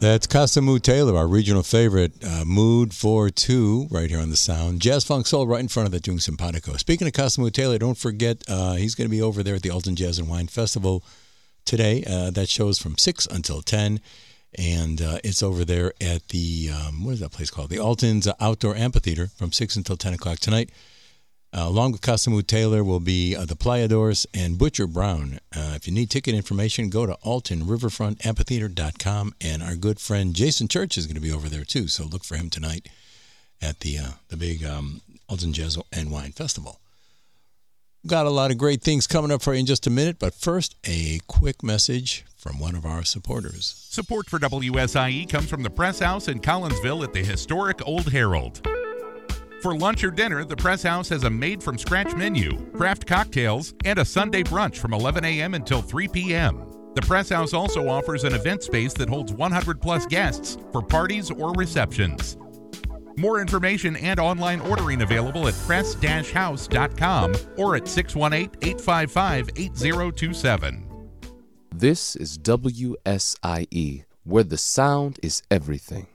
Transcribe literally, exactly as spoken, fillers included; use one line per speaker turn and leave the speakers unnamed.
That's Casa Mood Taylor, our regional favorite, uh, Mood four two, right here on the Sound. Jazz Funk Soul right in front of that doing simpatico. Speaking of Casa Mood Taylor, don't forget uh, he's going to be over there at the Alton Jazz and Wine Festival today. Uh, that show's from six until ten, and uh, it's over there at the, um, what is that place called? The Alton's Outdoor Amphitheater from six until ten o'clock tonight. Uh, along with Casa Mood Taylor will be uh, the Playadors and Butcher Brown. Uh, if you need ticket information, go to alton riverfront amphitheater dot com. And our good friend Jason Church is going to be over there too, so look for him tonight at the uh, the big um, Alton Jazz and Wine Festival. Got a lot of great things coming up for you in just a minute, but first, a quick message from one of our supporters.
Support for W S I E comes from the Press House in Collinsville at the historic Old Herald. For lunch or dinner, the Press House has a made-from-scratch menu, craft cocktails, and a Sunday brunch from eleven a.m. until three p.m. The Press House also offers an event space that holds one hundred plus guests for parties or receptions. More information and online ordering available at press dash house dot com or at six one eight, eight five five, eight zero two seven.
This is W S I E, where the sound is everything.